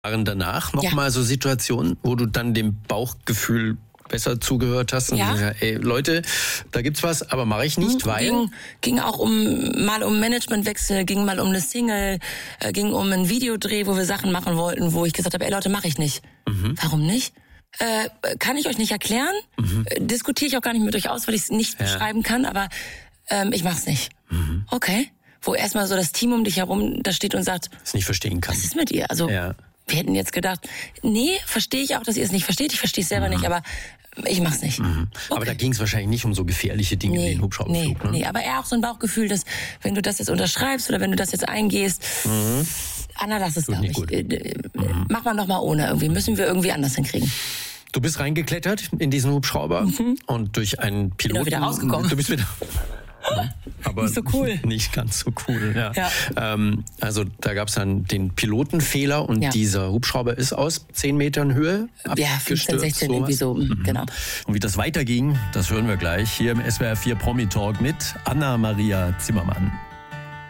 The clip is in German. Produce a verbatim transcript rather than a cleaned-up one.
Waren danach noch Ja. mal so Situationen, wo du dann dem Bauchgefühl besser zugehört hast und Ja. gesagt, ey Leute, da gibt's was, aber mache ich nicht, weil Ging, ging auch um mal um Managementwechsel, ging mal um eine Single, äh, ging um einen Videodreh, wo wir Sachen machen wollten, wo ich gesagt habe, ey Leute, mache ich nicht. Mhm. Warum nicht? Äh, kann ich euch nicht erklären. Mhm. Äh, diskutiere ich auch gar nicht mit euch aus, weil ich es nicht Ja. beschreiben kann, aber ähm, ich mach's nicht. Mhm. Okay. Wo erstmal so das Team um dich herum da steht und sagt, es nicht verstehen kann. was ist mit ihr? Also Ja. wir hätten jetzt gedacht, nee, verstehe ich auch, dass ihr es nicht versteht. Ich verstehe es selber Mhm. nicht, aber ich mach's nicht. Mhm. Aber Okay. da ging es wahrscheinlich nicht um so gefährliche Dinge wie Nee, den Hubschrauberflug. nee, ne? nee, aber eher auch so ein Bauchgefühl, dass wenn du das jetzt unterschreibst oder wenn du das jetzt eingehst, Mhm. Anna, lass es, Tut glaube nicht ich. gut. Äh, äh, Mach mal noch mal ohne irgendwie. Müssen wir irgendwie anders hinkriegen. Du bist reingeklettert in diesen Hubschrauber und durch einen Piloten... auch wieder rausgekommen. Du bist wieder... Aber Nicht so cool. Nicht ganz so cool, ja. Ja. Ähm, also da gab es dann den Pilotenfehler und Ja. dieser Hubschrauber ist aus zehn Metern Höhe Ja, fünfzehn, abgestürzt, sechzehn, sowas. irgendwie so, mhm. genau. Und wie das weiterging, das hören wir gleich hier im S W R vier Promi Talk mit Anna-Maria Zimmermann.